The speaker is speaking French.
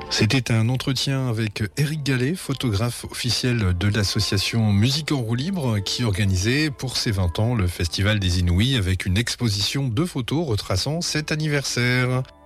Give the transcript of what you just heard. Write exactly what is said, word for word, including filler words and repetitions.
C'était un entretien avec Éric Gallet, photographe officiel de l'association Musique en roue libre, qui organisait pour ses vingt ans le Festival des Inouïs avec une exposition de photos retraçant cet anniversaire.